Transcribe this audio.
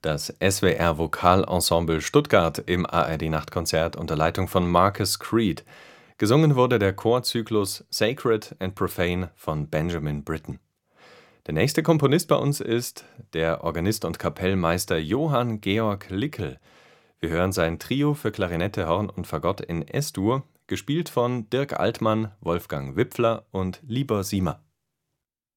Das SWR Vokalensemble Stuttgart im ARD-Nachtkonzert unter Leitung von Marcus Creed. Gesungen wurde der Chorzyklus Sacred and Profane von Benjamin Britten. Der nächste Komponist bei uns ist der Organist und Kapellmeister Johann Georg Lickel. Wir hören sein Trio für Klarinette, Horn und Fagott in S-Dur, gespielt von Dirk Altmann, Wolfgang Wipfler und Libor Siemer.